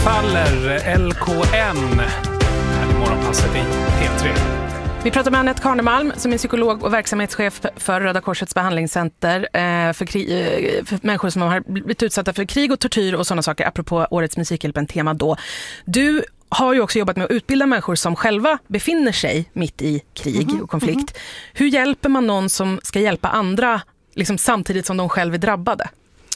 faller LKN här i morgonpasset i P3. Vi pratar med Anette Karnemalm som är psykolog och verksamhetschef för Röda Korsets behandlingscenter för människor som har blivit utsatta för krig och tortyr och sådana saker, apropå årets Musikhjälpen-tema då. Du har ju också jobbat med att utbilda människor som själva befinner sig mitt i krig och konflikt. Hur hjälper man någon som ska hjälpa andra liksom samtidigt som de själva är drabbade?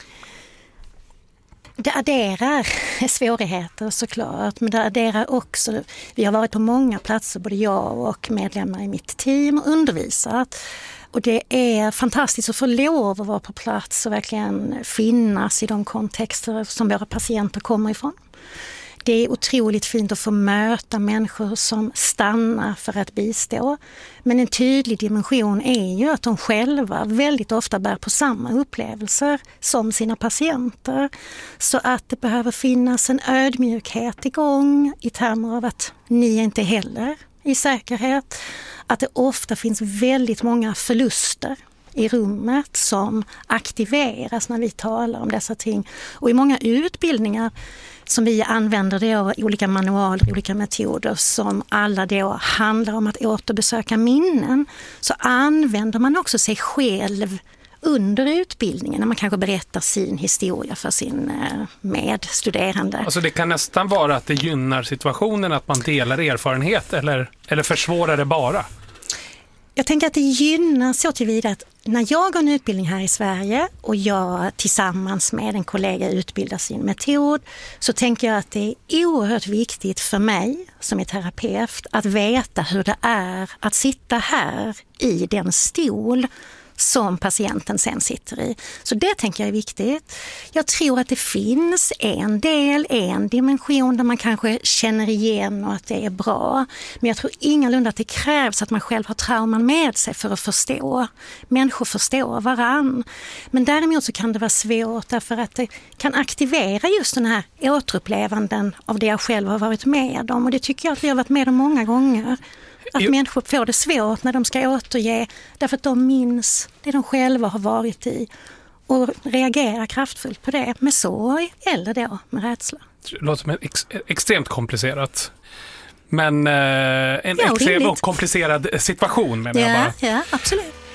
Det adderar svårigheter såklart, men det adderar också, vi har varit på många platser, både jag och medlemmar i mitt team, och undervisat. Och det är fantastiskt att få lov att vara på plats och verkligen finnas i de kontexter som våra patienter kommer ifrån. Det är otroligt fint att få möta människor som stannar för att bistå. Men en tydlig dimension är ju att de själva väldigt ofta bär på samma upplevelser som sina patienter. Så att det behöver finnas en ödmjukhet igång i termer av att ni är inte heller i säkerhet. Att det ofta finns väldigt många förluster i rummet som aktiveras när vi talar om dessa ting. Och i många utbildningar som vi använder då, olika manualer, olika metoder som alla då handlar om att återbesöka minnen, så använder man också sig själv under utbildningen när man kanske berättar sin historia för sin medstuderande. Alltså det kan nästan vara att det gynnar situationen att man delar erfarenhet eller försvårar det bara? Jag tänker att det gynnar så tillvida att när jag går en utbildning här i Sverige och jag tillsammans med en kollega utbildar sin metod, så tänker jag att det är oerhört viktigt för mig som är terapeut att veta hur det är att sitta här i den stol som patienten sen sitter i. Så det tänker jag är viktigt. Jag tror att det finns en dimension där man kanske känner igen och att det är bra. Men jag tror ingalunda att det krävs att man själv har trauman med sig för att förstå. Människor förstår varann. Men däremot så kan det vara svårt därför att det kan aktivera just den här återupplevanden av det jag själv har varit med om. Och det tycker jag att vi har varit med om många gånger. Att människor får det svårt när de ska återge därför att de minns det de själva har varit i och reagerar kraftfullt på det med sorg eller då med rädsla. Det låter som extremt komplicerat. Men en extremt komplicerad situation menar jag bara. Ja, absolut.